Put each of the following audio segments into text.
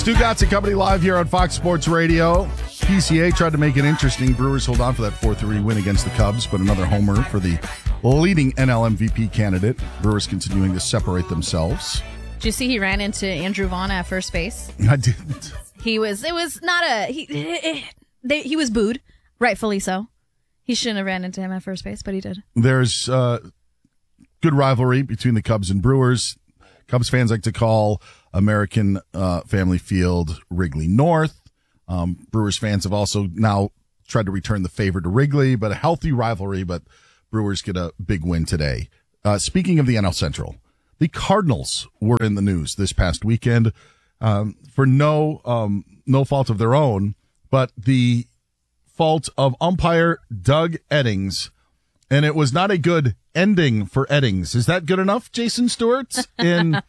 Stu Gatz and Company live here on Fox Sports Radio. PCA tried to make it interesting. Brewers hold on for that 4-3 win against the Cubs, but another homer for the leading NL MVP candidate. Brewers continuing to separate themselves. Did you see he ran into Andrew Vaughn at first base? I didn't. He was booed, rightfully so. He shouldn't have ran into him at first base, but he did. There's good rivalry between the Cubs and Brewers. Cubs fans like to call American Family Field Wrigley North. Brewers fans have also now tried to return the favor to Wrigley, but a healthy rivalry, but Brewers get a big win today. Speaking of the NL Central, the Cardinals were in the news this past weekend for no fault of their own, but the fault of umpire Doug Eddings, and it was not a good ending for Eddings. Is that good enough, Jason Stewart, in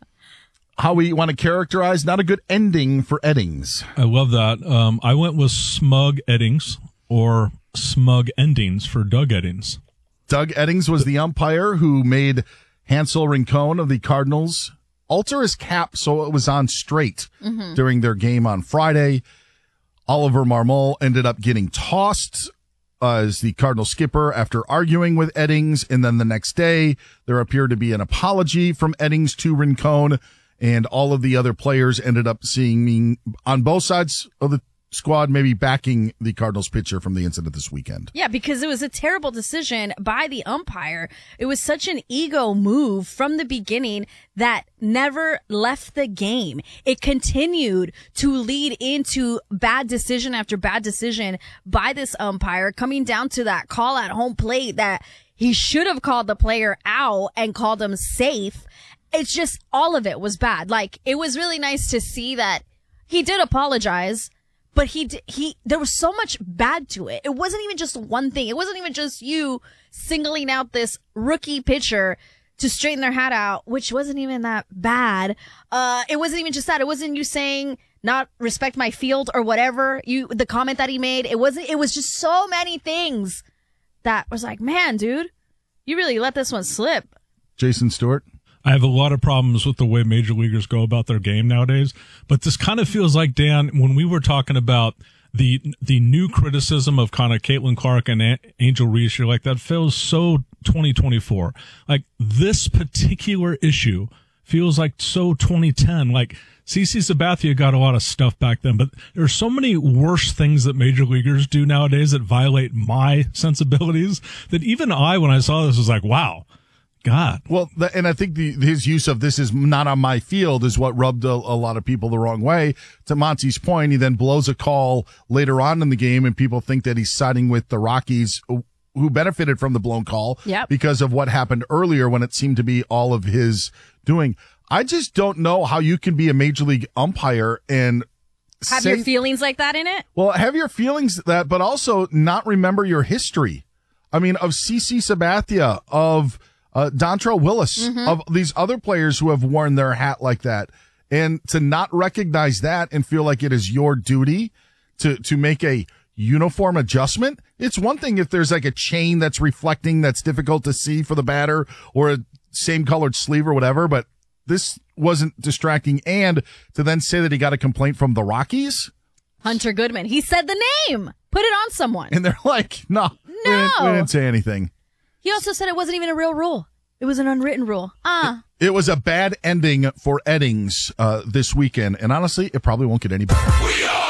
how we want to characterize not a good ending for Eddings? I love that. I went with smug Eddings or smug endings for Doug Eddings. Doug Eddings was the umpire who made Hansel Rincon of the Cardinals alter his cap so it was on straight during their game on Friday. Oliver Marmol ended up getting tossed as the Cardinal skipper after arguing with Eddings, and then the next day there appeared to be an apology from Eddings to Rincon, and all of the other players ended up seeing me on both sides of the squad, maybe backing the Cardinals pitcher from the incident this weekend. Yeah, because it was a terrible decision by the umpire. It was such an ego move from the beginning that never left the game. It continued to lead into bad decision after bad decision by this umpire, coming down to that call at home plate that he should have called the player out and called him safe. It's just, all of it was bad. Like, it was really nice to see that he did apologize, but there was so much bad to it. It wasn't even just one thing. It wasn't even just you singling out this rookie pitcher to straighten their hat out, which wasn't even that bad. It wasn't even just that. It wasn't you saying not respect my field or whatever, the comment that he made. It was just so many things that was like, man, dude, you really let this one slip. Jason Stewart? I have a lot of problems with the way major leaguers go about their game nowadays, but this kind of feels like, Dan, when we were talking about the new criticism of kind of Caitlin Clark and Angel Reese, you're like, that feels so 2024. Like, this particular issue feels like so 2010. Like, CC Sabathia got a lot of stuff back then, but there's so many worse things that major leaguers do nowadays that violate my sensibilities that even when I saw this, was like, wow. God. Well, and I think his use of "this is not on my field" is what rubbed a lot of people the wrong way. To Monty's point, he then blows a call later on in the game, and people think that he's siding with the Rockies, who benefited from the blown call because of what happened earlier when it seemed to be all of his doing. I just don't know how you can be a major league umpire and have your feelings like that in it. Well, have your feelings that, but also not remember your history. I mean, of CC Sabathia, of Dontrelle Willis, of these other players who have worn their hat like that, and to not recognize that and feel like it is your duty to make a uniform adjustment. It's one thing if there's like a chain that's reflecting that's difficult to see for the batter, or a same colored sleeve or whatever, but this wasn't distracting. And to then say that he got a complaint from the Rockies. Hunter Goodman. He said the name. Put it on someone. And they're like, no. We didn't say anything. He also said it wasn't even a real rule. It was an unwritten rule. It was a bad ending for Eddings this weekend, and honestly, it probably won't get any better. We are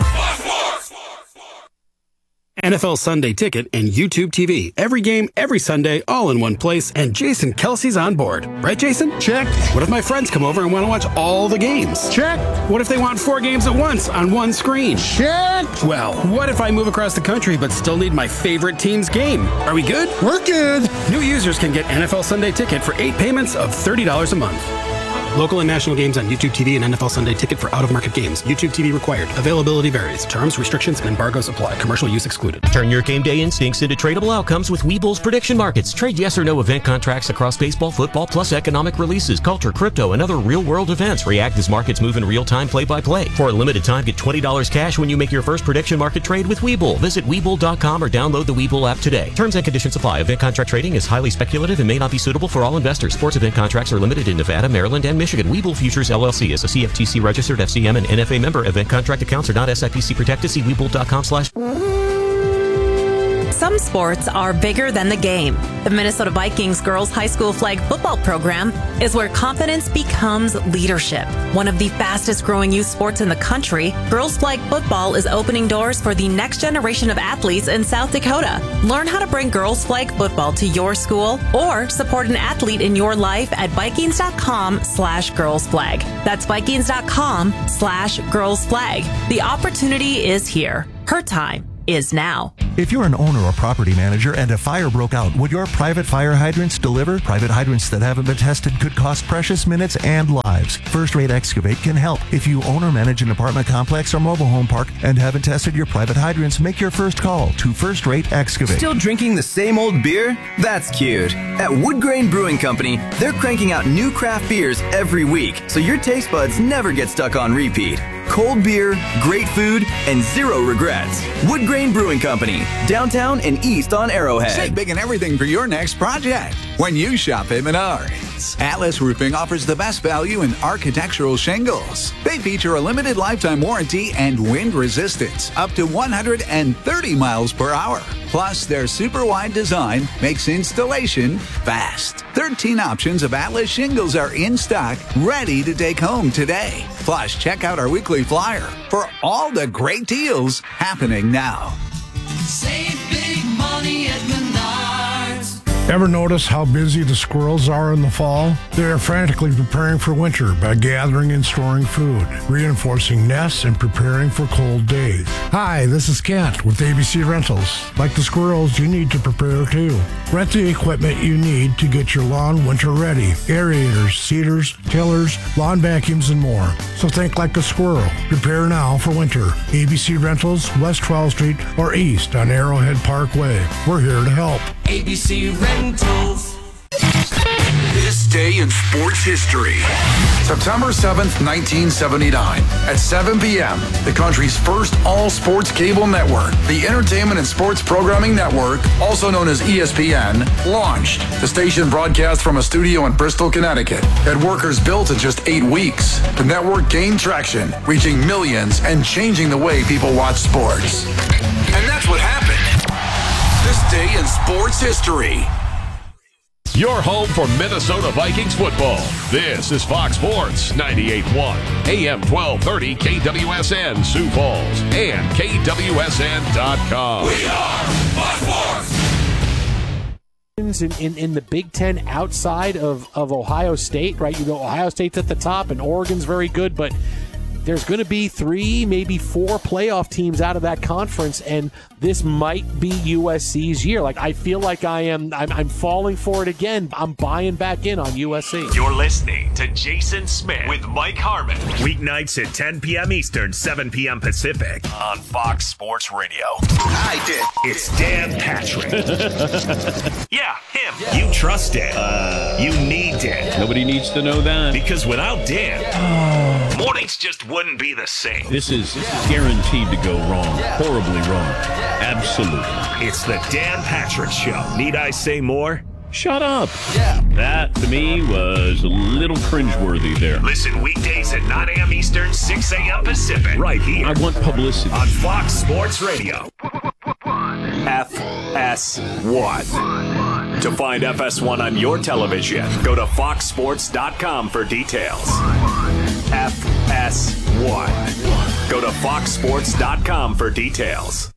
NFL Sunday Ticket and YouTube TV. Every game, every Sunday, all in one place, and Jason Kelsey's on board. Right, Jason? Check. What if my friends come over and want to watch all the games? Check. What if they want 4 games at once on one screen? Check. Well, what if I move across the country but still need my favorite team's game? Are we good? We're good. New users can get NFL Sunday Ticket for 8 payments of $30 a month. Local and national games on YouTube TV and NFL Sunday Ticket for out-of-market games. YouTube TV required. Availability varies. Terms, restrictions, and embargoes apply. Commercial use excluded. Turn your game day instincts into tradable outcomes with Webull's prediction markets. Trade yes or no event contracts across baseball, football, plus economic releases, culture, crypto, and other real-world events. React as markets move in real time, play-by-play. For a limited time, get $20 cash when you make your first prediction market trade with Webull. Visit Webull.com or download the Webull app today. Terms and conditions apply. Event contract trading is highly speculative and may not be suitable for all investors. Sports event contracts are limited in Nevada, Maryland, and Michigan. Michigan. Webull Futures LLC is a CFTC registered FCM and NFA member. Event contract accounts are not SIPC protected. See Webull.com/. Some sports are bigger than the game. The Minnesota Vikings girls high school flag football program is where confidence becomes leadership. One of the fastest growing youth sports in the country, girls flag football is opening doors for the next generation of athletes in South Dakota. Learn how to bring girls flag football to your school or support an athlete in your life at Vikings.com/girlsflag. That's Vikings.com/girlsflag. The opportunity is here. Her time is now. If you're an owner or property manager and a fire broke out, would your private fire hydrants deliver? Private hydrants that haven't been tested could cost precious minutes and lives. First Rate Excavate can help. If you own or manage an apartment complex or mobile home park and haven't tested your private hydrants, make your first call to First Rate Excavate. Still drinking the same old beer? That's cute. At Wood Grain Brewing Company, they're cranking out new craft beers every week, so your taste buds never get stuck on repeat. Cold beer, great food, and zero regrets. Wood Grain Brewing Company, downtown and east on Arrowhead. Save big and everything for your next project when you shop at Menards. Atlas Roofing offers the best value in architectural shingles. They feature a limited lifetime warranty and wind resistance up to 130 miles per hour. Plus, their super wide design makes installation fast. 13 options of Atlas shingles are in stock, ready to take home today. Plus, check out our weekly flyer for all the great deals happening now. Save big money at Menards. Ever notice how busy the squirrels are in the fall? They are frantically preparing for winter by gathering and storing food, reinforcing nests, and preparing for cold days. Hi, this is Kent with ABC Rentals. Like the squirrels, you need to prepare too. Rent the equipment you need to get your lawn winter ready. Aerators, seeders, tillers, lawn vacuums, and more. So think like a squirrel. Prepare now for winter. ABC Rentals, West 12th Street or east on Arrowhead Parkway. We're here to help. ABC Rentals. This day in sports history. September 7th, 1979. At 7 p.m., the country's first all-sports cable network, the Entertainment and Sports Programming Network, also known as ESPN, launched. The station broadcast from a studio in Bristol, Connecticut. Had workers built in just 8 weeks. The network gained traction, reaching millions and changing the way people watch sports. And that's what happened. This day in sports history. Your home for Minnesota Vikings football. This is Fox Sports 98.1, AM 1230 KWSN Sioux Falls, and KWSN.com. We are Fox Sports. In the Big Ten outside of Ohio State, right? You know, Ohio State's at the top and Oregon's very good, but there's going to be 3, maybe 4 playoff teams out of that conference, and this might be USC's year. Like, I feel like I'm falling for it again. I'm buying back in on USC. You're listening to Jason Smith with Mike Harmon. Weeknights at 10 p.m. Eastern, 7 p.m. Pacific on Fox Sports Radio. I did. It's Dan Patrick. Yeah, him. You trust Dan. You need Dan. Nobody needs to know that. Because without Dan, mornings just wouldn't be the same. This is guaranteed to go wrong. Horribly wrong. Absolutely. It's the Dan Patrick Show. Need I say more? Shut up. Yeah. That, to me, was a little cringeworthy there. Listen weekdays at 9 a.m. Eastern, 6 a.m. Pacific. Right here. I want publicity. On Fox Sports Radio. FS1. To find FS1 on your television, go to foxsports.com for details. FS1. Go to foxsports.com for details.